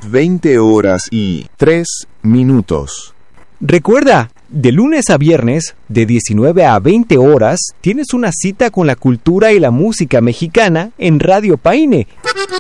20:03. Recuerda, de lunes a viernes, de 19 a 20 horas, tienes una cita con la cultura y la música mexicana en Radio Paine.